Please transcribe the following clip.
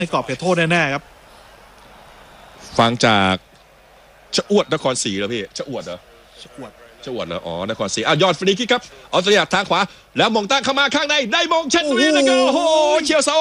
ในกรอบเขตโทษแน่ๆครับฟังจากชะอวดนครศรีแล้วพี่ชะอวดเหรอชะอวดเหรออ๋อนครศรียอดฟรีคิกครับออสเตรเลียทางขวาแล้วมองตั้งเข้ามาข้างในได้มงเช่นนี้แล้วก็โอ้โหเฉียวเสา